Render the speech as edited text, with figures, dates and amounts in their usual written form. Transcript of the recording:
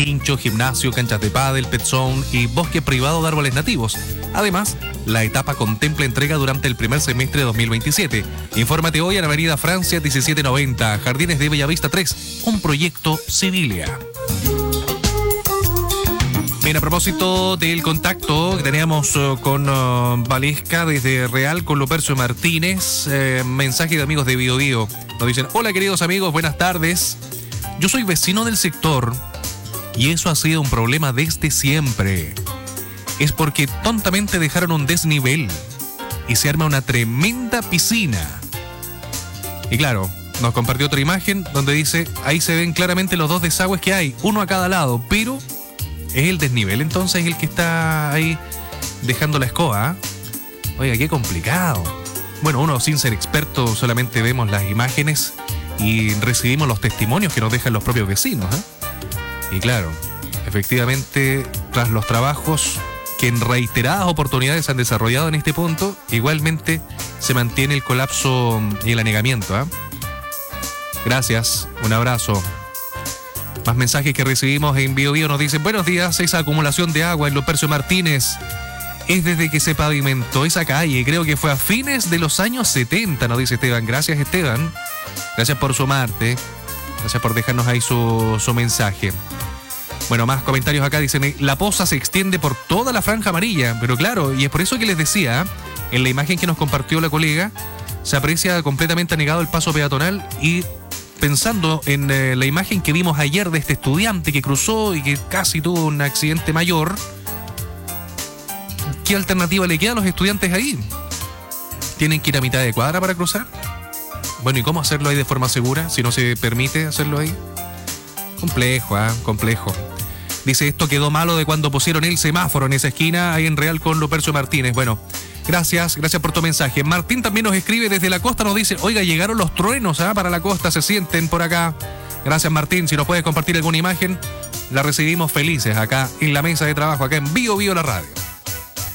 quincho, gimnasio, canchas de pádel, pet zone y bosque privado de árboles nativos. Además, la etapa contempla entrega durante el primer semestre de 2027. Infórmate hoy en Avenida Francia 1790, Jardines de Bellavista 3, un proyecto Civilia. Bien, a propósito del contacto que teníamos con Valesca desde Real con Lupercio Martínez, mensaje de amigos de Bio Bio. Nos dicen: hola queridos amigos, buenas tardes. Yo soy vecino del sector y eso ha sido un problema desde siempre. Es porque tontamente dejaron un desnivel y se arma una tremenda piscina. Y claro, nos compartió otra imagen donde dice, ahí se ven claramente los dos desagües que hay, uno a cada lado, pero es el desnivel entonces el que está ahí dejando la escoba. Oiga, qué complicado. Bueno, uno sin ser experto solamente vemos las imágenes y recibimos los testimonios que nos dejan los propios vecinos, ¿eh? Y claro, efectivamente, tras los trabajos que en reiteradas oportunidades han desarrollado en este punto, igualmente se mantiene el colapso y el anegamiento, ¿eh? Gracias, un abrazo. Más mensajes que recibimos en Bio Bio nos dicen: buenos días, esa acumulación de agua en Lupercio Martínez es desde que se pavimentó esa calle, creo que fue a fines de los años 70, nos dice Esteban. Gracias, Esteban, gracias por sumarte, gracias por dejarnos ahí su mensaje. Bueno, más comentarios acá, dicen: la poza se extiende por toda la franja amarilla, pero claro, y es por eso que les decía, en la imagen que nos compartió la colega, se aprecia completamente anegado el paso peatonal. Y pensando en la imagen que vimos ayer de este estudiante que cruzó y que casi tuvo un accidente mayor, ¿qué alternativa le queda a los estudiantes ahí? ¿Tienen que ir a mitad de cuadra para cruzar? Bueno, ¿y cómo hacerlo ahí de forma segura si no se permite hacerlo ahí? Complejo, complejo. Dice: esto quedó malo de cuando pusieron el semáforo en esa esquina ahí en Real con Lupercio Martínez. Bueno, gracias por tu mensaje. Martín también nos escribe desde la costa, nos dice: oiga, llegaron los truenos para la costa, se sienten por acá. Gracias, Martín, si nos puedes compartir alguna imagen, la recibimos felices acá en la mesa de trabajo, acá en Bio Bio la radio.